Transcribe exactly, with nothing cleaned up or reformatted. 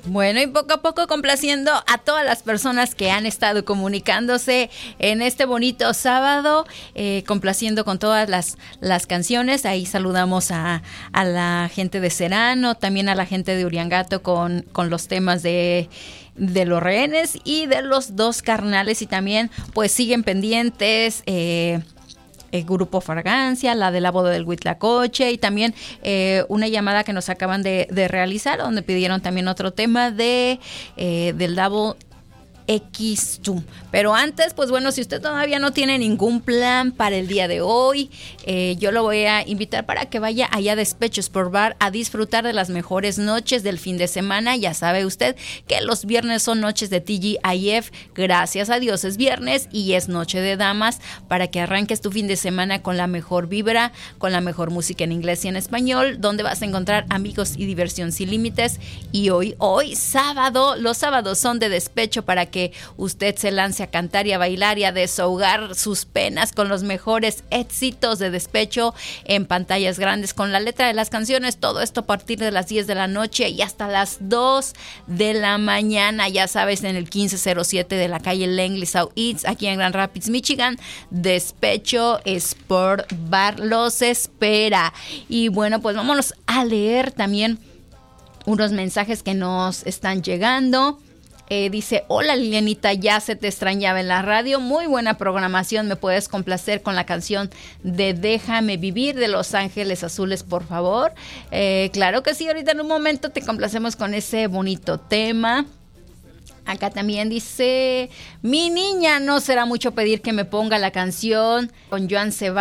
Bueno, y poco a poco complaciendo a todas las personas que han estado comunicándose en este bonito sábado, eh, complaciendo con todas las, las canciones. Ahí saludamos a, a la gente de Serrano, también a la gente de Uriangato con, con los temas de... de los rehenes y de los dos carnales, y también pues siguen pendientes eh, el grupo Fragancia, la de la boda del Huitlacoche, y también eh, una llamada que nos acaban de, de realizar donde pidieron también otro tema de eh, del Double X dos. Pero antes, pues bueno, si usted todavía no tiene ningún plan para el día de hoy, eh, yo lo voy a invitar para que vaya allá a Despecho Sport Bar a disfrutar de las mejores noches del fin de semana. Ya sabe usted que los viernes son noches de T G I F, gracias a Dios es viernes y es noche de damas, para que arranques tu fin de semana con la mejor vibra, con la mejor música en inglés y en español, donde vas a encontrar amigos y diversión sin límites. Y hoy, hoy sábado, los sábados son de despecho para que que usted se lance a cantar y a bailar y a desahogar sus penas con los mejores éxitos de despecho en pantallas grandes, con la letra de las canciones. Todo esto a partir de las diez de la noche y hasta las dos de la mañana. Ya sabes, en el quince cero siete de la calle Langley South East, aquí en Grand Rapids, Michigan. Despecho Sport Bar los espera. Y bueno, pues vámonos a leer también unos mensajes que nos están llegando. Eh, dice, hola Lilianita, ya se te extrañaba en la radio, muy buena programación, me puedes complacer con la canción de Déjame Vivir de Los Ángeles Azules, por favor. Eh, claro que sí, ahorita en un momento te complacemos con ese bonito tema. Acá también dice, mi niña, no será mucho pedir que me ponga la canción con Joan Sebastián